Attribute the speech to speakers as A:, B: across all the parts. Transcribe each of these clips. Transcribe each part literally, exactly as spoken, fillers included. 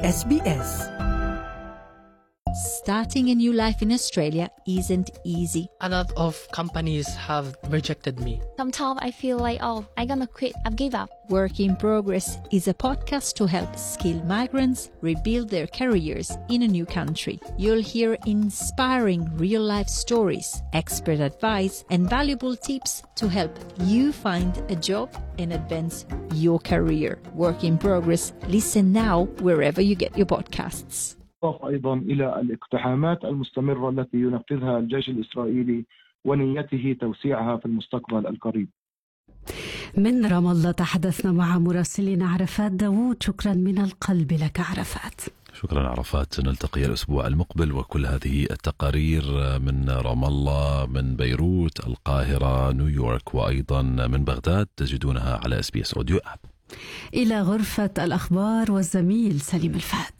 A: إس بي إس.
B: Starting a new life in Australia isn't easy.
C: A lot of companies have rejected me.
D: Sometimes I feel like, oh, I'm gonna quit, I've give up.
B: Work in Progress is a podcast to help skilled migrants rebuild their careers in a new country. You'll hear inspiring real-life stories, expert advice, and valuable tips to help you find a job and advance your career. Work in Progress. Listen now wherever you get your podcasts.
E: أيضا إلى الاقتحامات المستمرة التي ينفذها الجيش الإسرائيلي ونيته توسيعها في المستقبل القريب.
F: من رام الله تحدثنا مع مراسلنا عرفات داوود. شكرا من القلب لك عرفات.
G: شكرا عرفات. نلتقي الأسبوع المقبل وكل هذه التقارير من رام الله، من بيروت، القاهرة، نيويورك، وأيضا من بغداد تجدونها على إس بي إس أوديو آب.
F: إلى غرفة الأخبار والزميل سليم الفهد.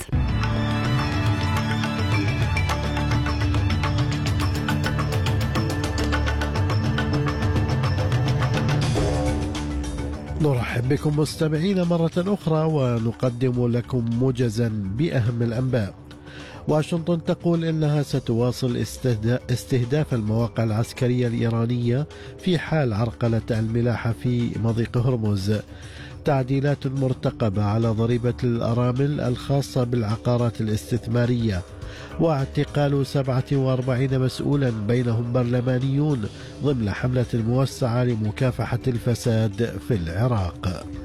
H: نرحب بكم مستمعين مرة أخرى ونقدم لكم موجزا بأهم الأنباء. واشنطن تقول إنها ستواصل استهداف المواقع العسكرية الإيرانية في حال عرقلة الملاحة في مضيق هرمز. تعديلات مرتقبة على ضريبة الأرامل الخاصة بالعقارات الاستثمارية. واعتقال سبعة وأربعين مسؤولا بينهم برلمانيون ضمن حملة موسعة لمكافحة الفساد في العراق.